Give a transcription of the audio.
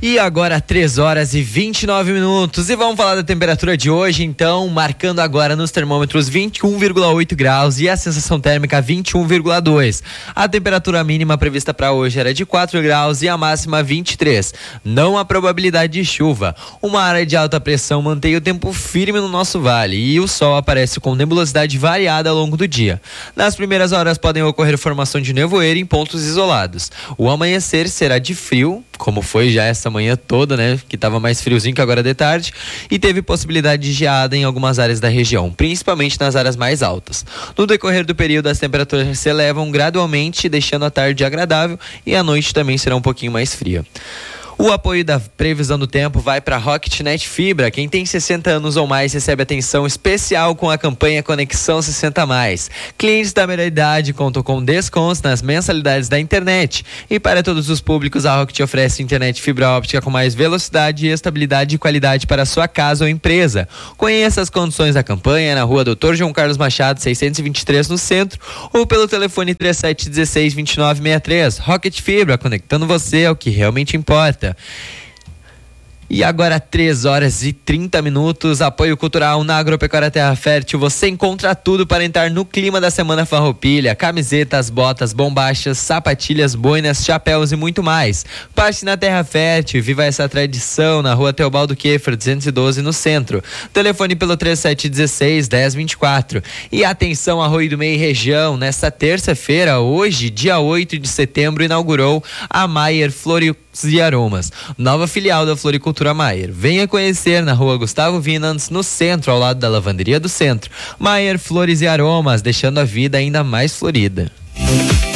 E agora 3 horas e 29 minutos e vamos falar da temperatura de hoje, então, marcando agora nos termômetros 21,8 graus e a sensação térmica 21,2. A temperatura mínima prevista para hoje era de 4 graus e a máxima 23. Não há probabilidade de chuva. Uma área de alta pressão mantém o tempo firme no nosso vale e o sol aparece com nebulosidade variada ao longo do dia. Nas primeiras horas podem ocorrer formação de nevoeiro em pontos isolados. O amanhecer será de frio, como foi já essa manhã toda, né? Que estava mais friozinho que agora de tarde, e teve possibilidade de geada em algumas áreas da região, principalmente nas áreas mais altas. No decorrer do período, as temperaturas se elevam gradualmente, deixando a tarde agradável e a noite também será um pouquinho mais fria. O apoio da previsão do tempo vai para Rocketnet Fibra. Quem tem 60 anos ou mais recebe atenção especial com a campanha Conexão 60+. Clientes da melhor idade contam com descontos nas mensalidades da internet. E para todos os públicos, a Rocket oferece internet fibra óptica com mais velocidade, estabilidade e qualidade para a sua casa ou empresa. Conheça as condições da campanha na rua Dr. João Carlos Machado, 623, no centro, ou pelo telefone 3716-2963. Rocket Fibra, conectando você ao que realmente importa. E agora 3 horas e 30 minutos, apoio cultural na Agropecuária Terra Fértil. Você encontra tudo para entrar no clima da Semana Farroupilha: camisetas, botas, bombachas, sapatilhas, boinas, chapéus e muito mais. Passe na Terra Fértil e viva essa tradição na rua Teobaldo Keffer, 212, no centro. Telefone pelo 3716-1024. E atenção, Arroio do Meio e região, nesta terça-feira, hoje, dia 8 de setembro, inaugurou a Maier Flores e Aromas, nova filial da Floricultura Maier. Venha conhecer na rua Gustavo Vinans, no centro, ao lado da lavanderia do centro. Maier Flores e Aromas, deixando a vida ainda mais florida.